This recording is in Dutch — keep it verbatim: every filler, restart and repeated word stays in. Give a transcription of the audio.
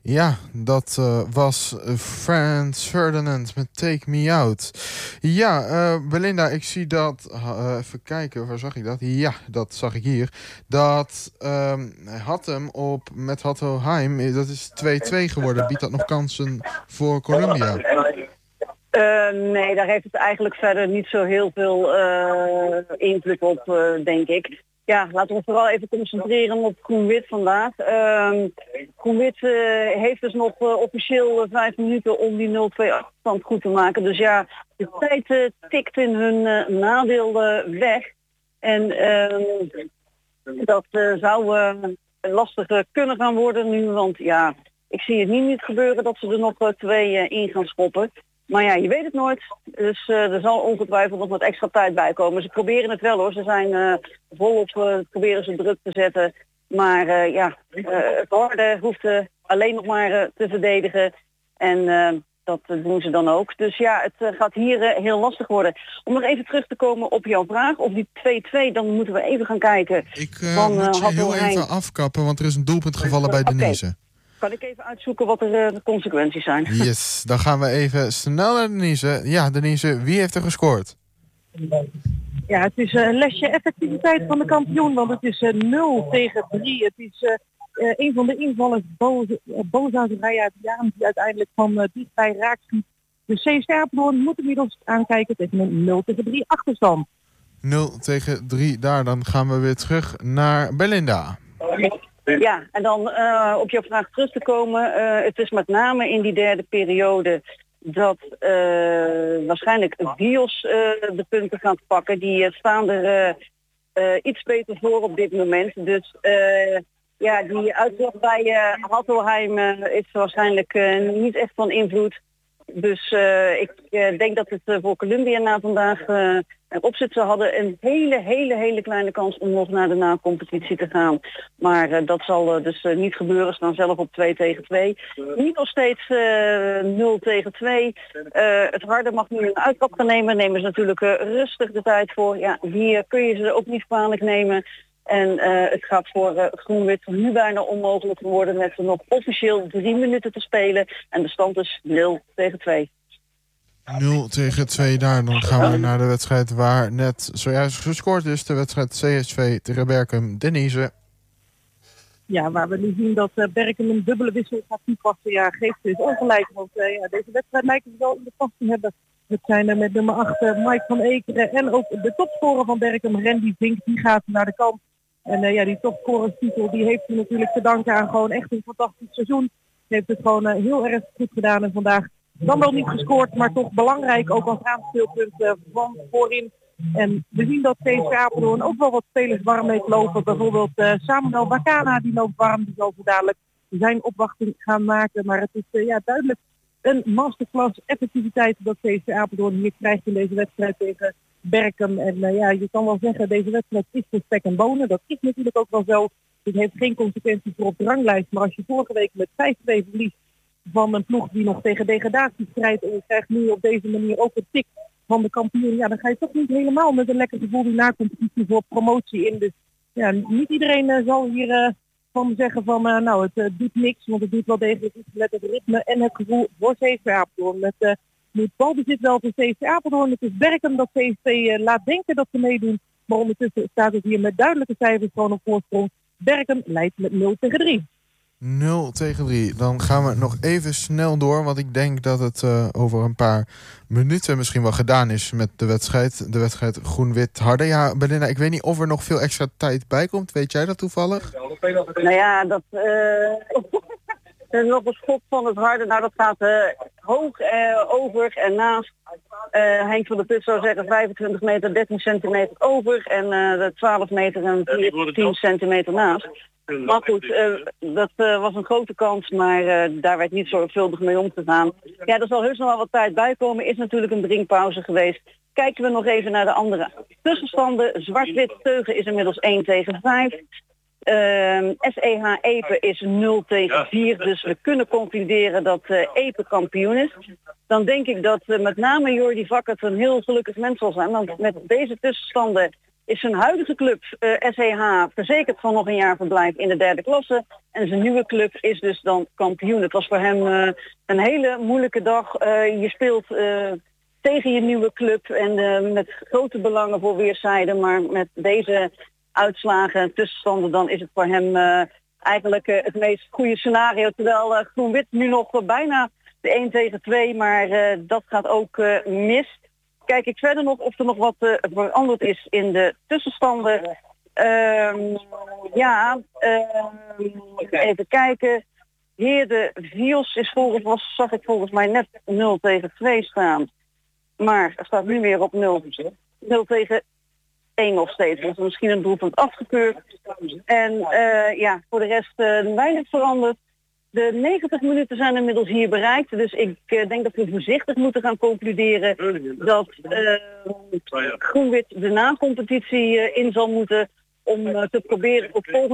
Ja, dat uh, was Franz Ferdinand met Take Me Out. Ja, uh, Belinda, ik zie dat... Uh, even kijken, waar zag ik dat? Ja, dat zag ik hier. Dat um, Hattem op met Hatto Heim, dat is twee-twee geworden. Biedt dat nog kansen voor Colombia? Uh, nee, daar heeft het eigenlijk verder niet zo heel veel uh, invloed op, uh, denk ik. Ja, laten we ons vooral even concentreren op Groen-Wit vandaag. Uh, Groen-Wit uh, heeft dus nog uh, officieel uh, vijf minuten om die nul-twee afstand goed te maken. Dus ja, de tijd uh, tikt in hun uh, nadeel uh, weg. En uh, dat uh, zou uh, lastig uh, kunnen gaan worden nu, want ja, ik zie het niet, niet gebeuren dat ze er nog uh, twee uh, in gaan schoppen. Maar ja, je weet het nooit. Dus uh, er zal ongetwijfeld nog wat extra tijd bij komen. Ze proberen het wel hoor. Ze zijn uh, volop uh, proberen ze druk te zetten. Maar uh, ja, uh, het harde hoeft uh, alleen nog maar uh, te verdedigen. En uh, dat uh, doen ze dan ook. Dus ja, het uh, gaat hier uh, heel lastig worden. Om nog even terug te komen op jouw vraag. Of die twee-twee, dan moeten we even gaan kijken. Ik uh, van, moet uh, je heel even afkappen, want er is een doelpunt gevallen bij Denise. Okay. Kan ik even uitzoeken wat er uh, de consequenties zijn? Yes, dan gaan we even snel naar Denise. Ja, Denise, wie heeft er gescoord? Ja, het is een lesje effectiviteit van de kampioen, want het is uh, nul tegen drie. Het is uh, uh, een van de invallers, Boza Raya Diaan, die uiteindelijk van uh, dichtbij raakt schiet. De C S Apeldoorn moet inmiddels aankijken tegen een nul tegen drie achterstand. nul tegen drie, daar. Dan gaan we weer terug naar Belinda. Ja, en dan uh, op jouw vraag terug te komen. Uh, het is met name in die derde periode dat uh, waarschijnlijk Dios uh, de punten gaat pakken. Die uh, staan er uh, uh, iets beter voor op dit moment. Dus uh, ja, die uitslag bij uh, Hattelheim uh, is waarschijnlijk uh, niet echt van invloed. Dus uh, ik uh, denk dat het uh, voor Colombia na vandaag uh, erop zit. Ze hadden een hele, hele, hele kleine kans om nog naar de na-competitie te gaan. Maar uh, dat zal uh, dus uh, niet gebeuren. Ze staan zelf op twee tegen twee. Niet nog steeds uh, nul tegen twee. Uh, het harde mag nu een uittrap gaan nemen. Nemen ze natuurlijk uh, rustig de tijd voor. Ja, hier kun je ze ook niet kwalijk nemen. En uh, het gaat voor uh, Groen-Wit nu bijna onmogelijk worden met nog officieel drie minuten te spelen. En de stand is nul tegen twee. nul tegen twee daar. Dan gaan we naar de wedstrijd waar net zojuist gescoord is. De wedstrijd C S V tegen Berchem. Denise. Ja, waar we nu zien dat uh, Berchem een dubbele wissel gaat toepassen. Ja, geeft dus ongelijk. Want uh, ja, deze wedstrijd lijken ze wel in de pas te hebben. Het zijn er met nummer acht uh, Mike van Ekeren. En ook de topscorer van Berchem, Randy Vink, die gaat naar de kant. En uh, ja, die topscorerstitel die heeft hij natuurlijk te danken aan gewoon echt een fantastisch seizoen. Hij heeft het gewoon uh, heel erg goed gedaan. En vandaag dan wel niet gescoord, maar toch belangrijk ook als aanspeelpunt uh, van voorin. En we zien dat C S K Apeldoorn ook wel wat spelers warm heeft lopen. Bijvoorbeeld uh, Samuel Bakana, die loopt warm. Die zal zo dadelijk zijn opwachting gaan maken. Maar het is uh, ja, duidelijk een masterclass effectiviteit dat C S K Apeldoorn hier krijgt in deze wedstrijd tegen Berchem. En uh, ja, je kan wel zeggen, deze wedstrijd is voor spek en bonen. Dat is natuurlijk ook wel zo. Dit heeft geen consequenties voor op de ranglijst. Maar als je vorige week met vijf-twee verliest van een ploeg die nog tegen degradatie strijdt en je krijgt nu op deze manier ook een tik van de kampioen, ja, dan ga je toch niet helemaal met een lekker gevoel die na-competitie voor promotie in. Dus ja, niet iedereen uh, zal hier uh, van zeggen van uh, nou, het uh, doet niks, want het doet wel degelijk iets met het ritme en het gevoel voor C S V Apeldoorn. Met uh, nu het balbezit wel voor C S V Apeldoorn. Het is Berchem dat C S V uh, laat denken dat ze meedoen, maar ondertussen staat het hier met duidelijke cijfers gewoon op voorsprong. Berchem leidt met nul tegen drie. nul tegen drie. Dan gaan we nog even snel door, want ik denk dat het uh, over een paar minuten misschien wel gedaan is met de wedstrijd. De wedstrijd Groen-Wit Harde. Ja, Belinda, ik weet niet of er nog veel extra tijd bij komt. Weet jij dat toevallig? Nou ja, dat... Uh... Er is nog een schot van het harde. Nou, dat gaat uh, hoog uh, over en naast. Uh, Henk van der Put zou zeggen vijfentwintig meter, dertien centimeter over. En uh, de twaalf meter en tien centimeter naast. Maar goed, uh, dat uh, was een grote kans, maar uh, daar werd niet zorgvuldig mee omgegaan. Ja, er zal heus nog wel wat tijd bij komen. Is natuurlijk een drinkpauze geweest. Kijken we nog even naar de andere tussenstanden. Zwart-wit Teugen is inmiddels één tegen vijf. Uh, S E H Epe is nul tegen vier, dus we kunnen concluderen dat uh, Epe kampioen is. Dan denk ik dat uh, met name Jordi Vakkert een heel gelukkig mens zal zijn, want met deze tussenstanden is zijn huidige club uh, S E H verzekerd van nog een jaar verblijf in de derde klasse. En zijn nieuwe club is dus dan kampioen. Het was voor hem uh, een hele moeilijke dag. Uh, je speelt uh, tegen je nieuwe club en uh, met grote belangen voor weerszijden. Maar met deze uitslagen en tussenstanden dan is het voor hem uh, eigenlijk uh, het meest goede scenario. Terwijl uh, Groen-Wit nu nog uh, bijna de één tegen twee, maar uh, dat gaat ook uh, mis. Kijk ik verder nog of er nog wat uh, veranderd is in de tussenstanden. Uh, ja, uh, even kijken. Heerde Vios is volgens, was, zag ik volgens mij net nul tegen twee staan. Maar er staat nu weer op nul. nul tegen één nog steeds. Dat is misschien een doelpunt afgekeurd. En uh, ja, voor de rest uh, weinig veranderd. De negentig minuten zijn inmiddels hier bereikt. Dus ik uh, denk dat we voorzichtig moeten gaan concluderen dat uh, Groen-Wit de na-competitie uh, in zal moeten om uh, te proberen op volgende